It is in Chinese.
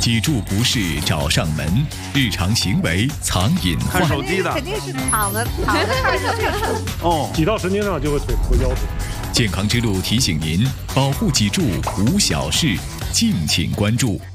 脊柱不适找上门，日常行为藏隐患。 看手机的肯定是躺着看着这个。 哦， 挤到神经上就会腿部腰腿。 健康之路提醒您，保护脊柱无小事，敬请关注。